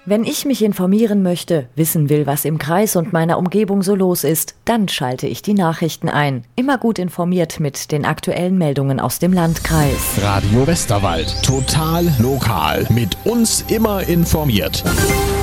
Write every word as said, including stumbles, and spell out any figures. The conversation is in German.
Wenn ich mich informieren möchte, wissen will, was im Kreis und meiner Umgebung so los ist, dann schalte ich die Nachrichten ein. Immer gut informiert mit den aktuellen Meldungen aus dem Landkreis. Radio Westerwald. Total lokal. Mit uns immer informiert.